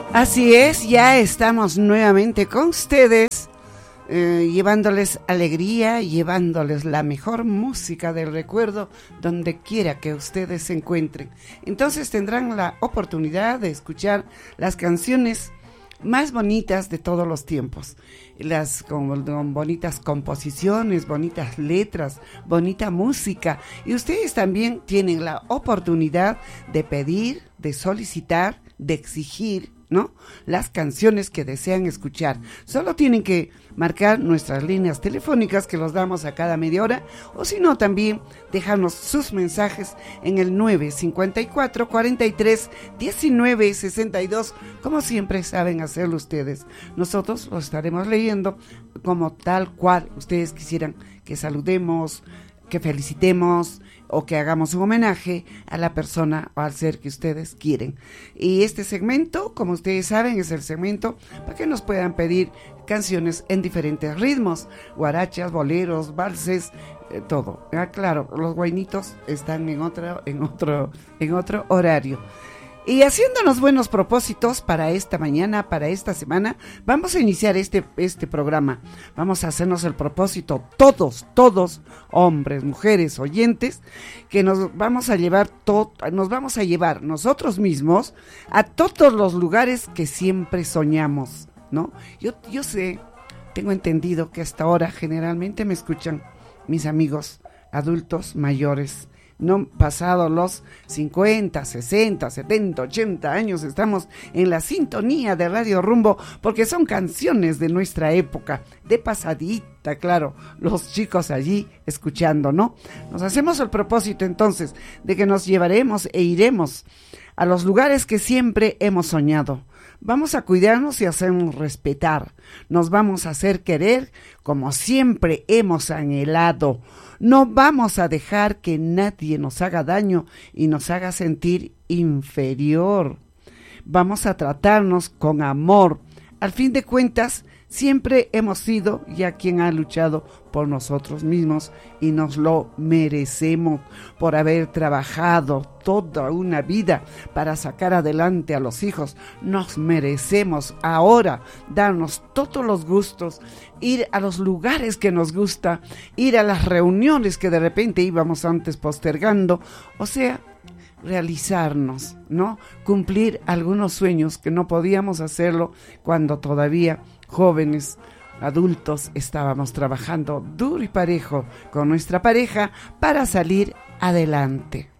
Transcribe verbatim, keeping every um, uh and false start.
Así es, ya estamos nuevamente con ustedes, eh, llevándoles alegría, llevándoles la mejor música del recuerdo donde quiera que ustedes se encuentren. Entonces tendrán la oportunidad de escuchar las canciones más bonitas de todos los tiempos, las con, con bonitas composiciones, bonitas letras, bonita música, y ustedes también tienen la oportunidad de pedir, de solicitar, de exigir, ¿no?, las canciones que desean escuchar. Solo tienen que marcar nuestras líneas telefónicas que los damos a cada media hora, o si no también dejarnos sus mensajes en el nueve cinco cuatro, cuarenta y tres, diecinueve, sesenta y dos, como siempre saben hacerlo ustedes. Nosotros lo estaremos leyendo como tal cual ustedes quisieran que saludemos, que felicitemos o que hagamos un homenaje a la persona o al ser que ustedes quieren. Y este segmento, como ustedes saben, es el segmento para que nos puedan pedir canciones en diferentes ritmos, guarachas, boleros, valses, eh, todo. Ah, claro, los guainitos están en otro, en otro, en otro horario. Y haciéndonos buenos propósitos para esta mañana, para esta semana, vamos a iniciar este, este programa. Vamos a hacernos el propósito, todos, todos, hombres, mujeres, oyentes, que nos vamos a llevar, to, nos vamos a llevar nosotros mismos a todos los lugares que siempre soñamos, ¿no? Yo, yo sé, tengo entendido que hasta ahora generalmente me escuchan mis amigos adultos mayores. No pasado los cincuenta, sesenta, setenta, ochenta años, estamos en la sintonía de Radio Rumbo, porque son canciones de nuestra época, de pasadita, claro, los chicos allí escuchando, ¿no? Nos hacemos el propósito entonces de que nos llevaremos e iremos a los lugares que siempre hemos soñado. Vamos a cuidarnos y hacernos respetar. Nos vamos a hacer querer como siempre hemos anhelado. No vamos a dejar que nadie nos haga daño y nos haga sentir inferior. Vamos a tratarnos con amor. Al fin de cuentas, siempre hemos sido ya quien ha luchado por nosotros mismos y nos lo merecemos por haber trabajado toda una vida para sacar adelante a los hijos. Nos merecemos ahora darnos todos los gustos, ir a los lugares que nos gusta, ir a las reuniones que de repente íbamos antes postergando, o sea, realizarnos, ¿no? Cumplir algunos sueños que no podíamos hacerlo cuando todavía jóvenes, adultos, estábamos trabajando duro y parejo con nuestra pareja para salir adelante.